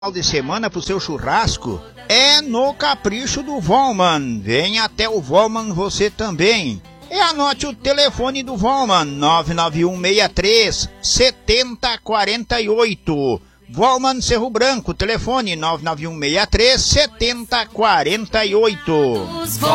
final de semana pro seu churrasco é no Capricho do Volman. Vem até o Volman você também. E anote o telefone do Volman, 99163-7048. Volman Cerro Branco, telefone 99163-7048.